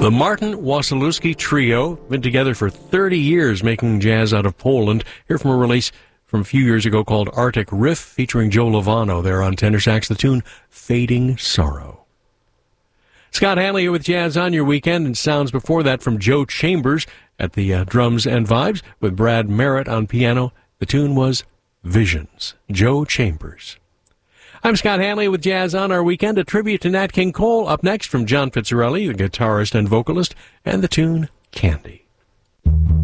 The Martin Wasilewski Trio, been together for 30 years making jazz out of Poland. Here from a release from a few years ago called Arctic Riff, featuring Joe Lovano there on tenor sax, the tune Fading Sorrow. Scott Hanley with Jazz on your weekend, and sounds before that from Joe Chambers at the drums and vibes, with Brad Merritt on piano. The tune was Visions. Joe Chambers. I'm Scott Hanley with Jazz on our weekend. A tribute to Nat King Cole up next from John Pizzarelli, the guitarist and vocalist, and the tune Candy.